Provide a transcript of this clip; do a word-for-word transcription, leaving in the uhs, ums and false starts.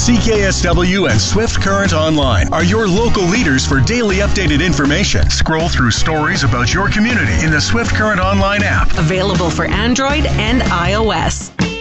C K S W and Swift Current Online are your local leaders for daily updated information. Scroll through stories about your community in the Swift Current Online app. Available for Android and iOS.